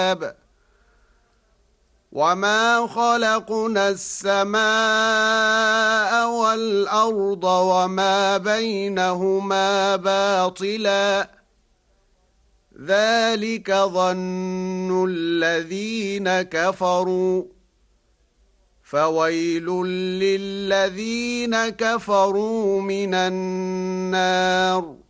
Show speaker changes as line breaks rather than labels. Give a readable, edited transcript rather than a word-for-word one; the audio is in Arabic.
وما خلقنا السماء والأرض وما بينهما باطلا ذلك ظن الذين كفروا فويل للذين كفروا من النار